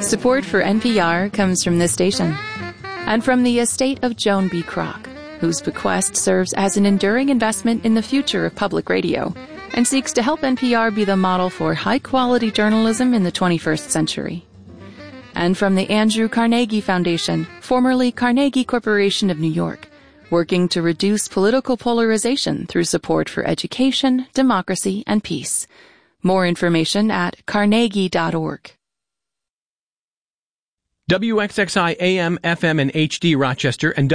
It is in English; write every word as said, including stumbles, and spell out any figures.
Support for N P R comes from this station and from the estate of Joan B. Kroc, whose bequest serves as an enduring investment in the future of public radio and seeks to help N P R be the model for high-quality journalism in the twenty-first century. And from the Andrew Carnegie Foundation, formerly Carnegie Corporation of New York, working to reduce political polarization through support for education, democracy, and peace. More information at carnegie dot org. W X X I A M, F M, and H D Rochester and